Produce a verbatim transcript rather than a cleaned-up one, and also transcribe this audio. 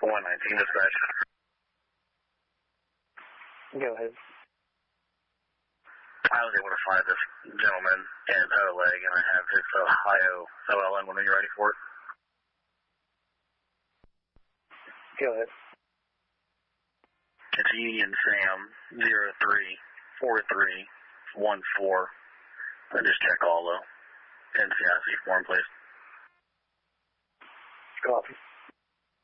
one nineteen dispatch. Go ahead. I was able to find this gentleman in tow leg, and I have his Ohio O L N when you're ready for it. Go ahead. It's Union Sam zero three four three one four. I just check all the N C I C form, please. Copy.